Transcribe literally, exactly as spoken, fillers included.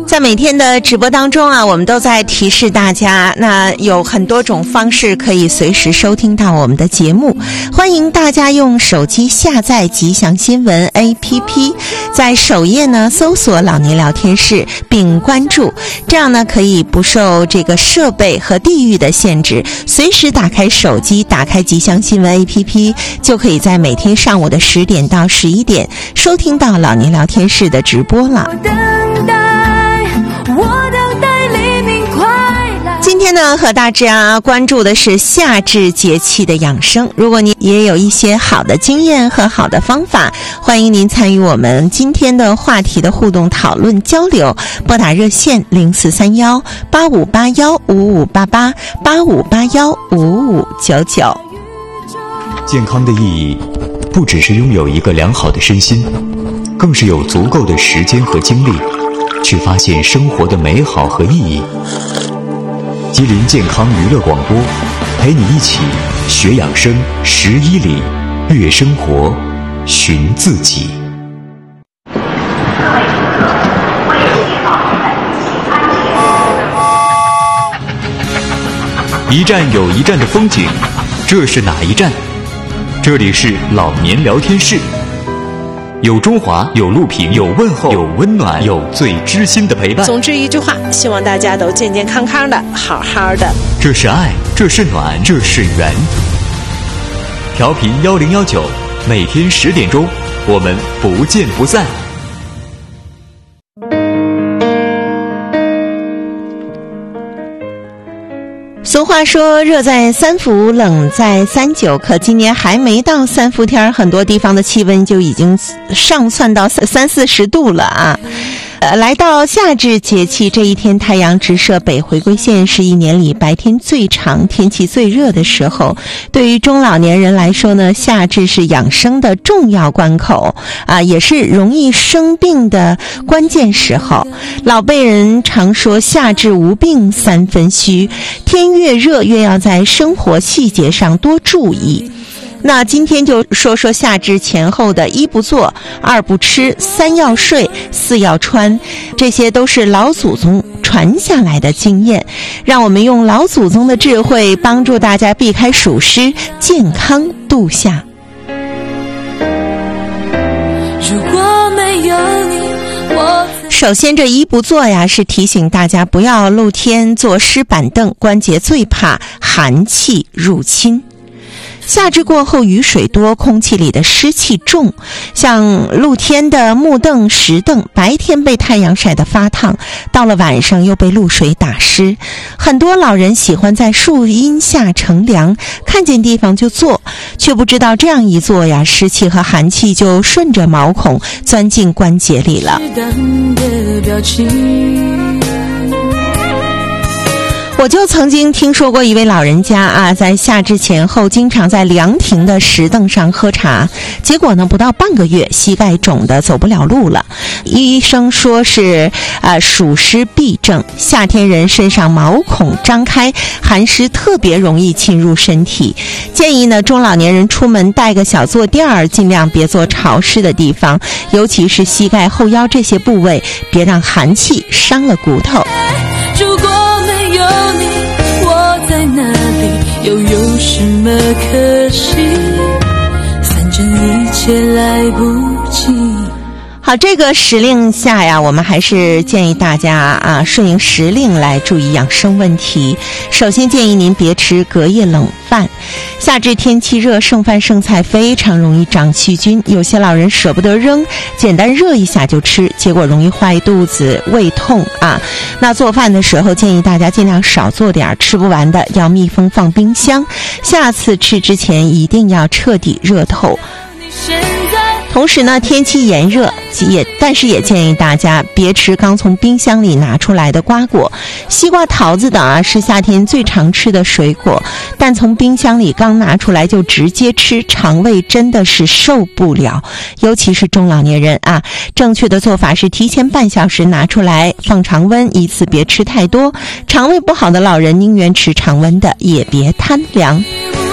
在每天的直播当中啊，我们都在提示大家，那有很多种方式可以随时收听到我们的节目。欢迎大家用手机下载吉祥新闻 A P P， 在首页呢搜索老年聊天室并关注，这样呢可以不受这个设备和地域的限制，随时打开手机，打开吉祥新闻 A P P， 就可以在每天上午的十点到十一点收听到老年聊天室的直播了。今天呢，和大家关注的是夏至节气的养生。如果您也有一些好的经验和好的方法，欢迎您参与我们今天的话题的互动讨论交流。拨打热线零四三幺八五八幺五五八八八五八幺五五九九。 健康的意义不只是拥有一个良好的身心，更是有足够的时间和精力去发现生活的美好和意义。吉林健康娱乐广播，陪你一起学养生十一里，悦生活，寻自己。一站有一站的风景，这是哪一站？这里是老年聊天室，有中华，有录屏，有问候，有温暖，有最知心的陪伴。 总之一句话，希望大家都健健康康的，好好的。 这是爱，这是暖，这是缘。调频幺零幺九，每天十点钟，我们不见不散。 俗话说热在三伏，冷在三九，可今年还没到三伏天，很多地方的气温就已经上窜到三四十度了啊。呃，来到夏至节气这一天，太阳直射北回归线，是一年里白天最长、天气最热的时候。对于中老年人来说呢，夏至是养生的重要关口啊，也是容易生病的关键时候。老辈人常说夏至无病三分虚，天越热越要在生活细节上多注意。那今天就说说夏至前后的一不做，二不吃，三要睡，四要穿，这些都是老祖宗传下来的经验，让我们用老祖宗的智慧帮助大家避开暑湿，健康度夏。如果没有你，我首先这一不做呀，是提醒大家不要露天坐湿板凳，关节最怕寒气入侵。夏至过后雨水多，空气里的湿气重，像露天的木凳、石凳，白天被太阳晒得发烫，到了晚上又被露水打湿。很多老人喜欢在树荫下乘凉，看见地方就坐，却不知道这样一坐呀，湿气和寒气就顺着毛孔钻进关节里了。我就曾经听说过一位老人家啊，在夏至前后经常在凉亭的石凳上喝茶，结果呢，不到半个月，膝盖肿得走不了路了。医生说是呃暑湿痹症，夏天人身上毛孔张开，寒湿特别容易侵入身体。建议呢，中老年人出门带个小坐垫儿，尽量别坐潮湿的地方，尤其是膝盖、后腰这些部位，别让寒气伤了骨头。如果没有你，我在哪里，又有什么可惜？反正一切来不及。好，这个时令下呀，我们还是建议大家啊，顺应时令来注意养生问题。首先建议您别吃隔夜冷饭。夏至天气热，剩饭剩菜非常容易长细菌，有些老人舍不得扔，简单热一下就吃，结果容易坏肚子、胃痛啊。那做饭的时候建议大家尽量少做点，吃不完的要密封放冰箱，下次吃之前一定要彻底热透。同时呢，天气炎热，也但是也建议大家别吃刚从冰箱里拿出来的瓜果，西瓜、桃子等啊是夏天最常吃的水果，但从冰箱里刚拿出来就直接吃，肠胃真的是受不了，尤其是中老年人啊。正确的做法是提前半小时拿出来放常温，一次别吃太多。肠胃不好的老人宁愿吃常温的，也别贪凉。